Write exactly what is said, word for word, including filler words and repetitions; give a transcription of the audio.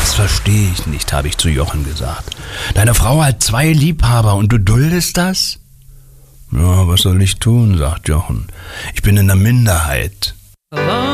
Das verstehe ich nicht, habe ich zu Jochen gesagt. Deine Frau hat zwei Liebhaber und du duldest das? Ja, was soll ich tun, sagt Jochen. Ich bin in der Minderheit.